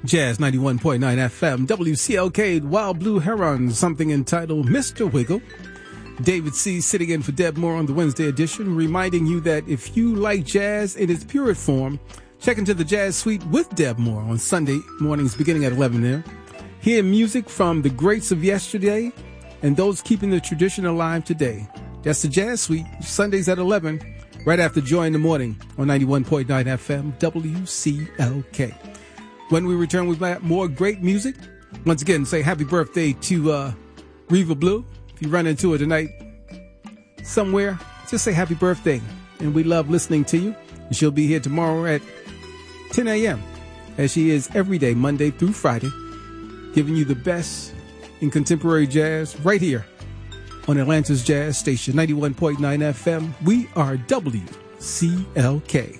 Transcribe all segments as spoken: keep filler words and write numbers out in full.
Jazz ninety-one point nine F M, W C L K, Wild Blue Heron, something entitled Mister Wiggle. David C. sitting in for Deb Moore on the Wednesday edition, reminding you that if you like jazz in its purest form, check into the Jazz Suite with Deb Moore on Sunday mornings beginning at eleven a.m. Hear music from the greats of yesterday and those keeping the tradition alive today. That's the Jazz Suite, Sundays at eleven, right after Joy in the Morning on ninety-one point nine F M, W C L K. When we return, we've got more great music. Once again, say happy birthday to uh, Reva Blue. If you run into her tonight somewhere, just say happy birthday. And we love listening to you. And she'll be here tomorrow at ten a.m. as she is every day, Monday through Friday, giving you the best in contemporary jazz right here on Atlanta's Jazz Station, ninety-one point nine F M. We are W C L K.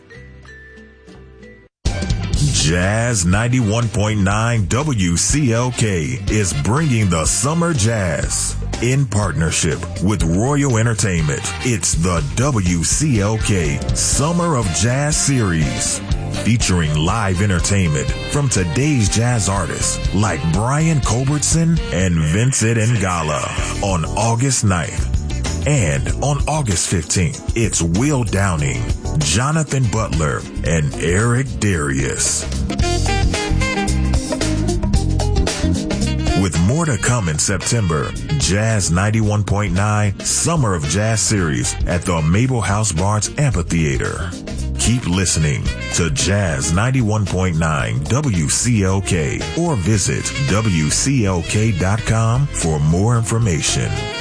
Jazz ninety-one point nine W C L K is bringing the summer jazz in partnership with Royal Entertainment. It's the W C L K Summer of Jazz Series, featuring live entertainment from today's jazz artists like Brian Culbertson and Vincent Ngala on August ninth. And on August fifteenth, it's Will Downing, Jonathan Butler, and Eric Darius. With more to come in September, Jazz ninety-one point nine Summer of Jazz Series at the Mabel House Barnes Amphitheater. Keep listening to Jazz ninety-one point nine W C L K or visit W C L K dot com for more information.